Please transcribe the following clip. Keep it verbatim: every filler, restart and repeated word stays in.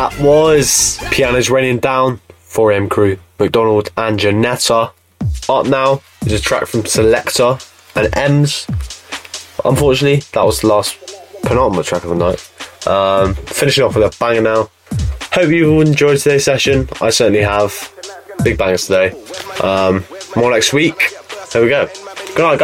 That was Pianos Raining Down, four a.m. Crew, McDonald and Janetta. Up now is a track from Selector and Ems. Unfortunately, that was the last penultimate track of the night. Um, finishing off with a banger now. Hope you all enjoyed today's session. I certainly have. Big bangers today. Um, more next week. There we go. Good night, guys.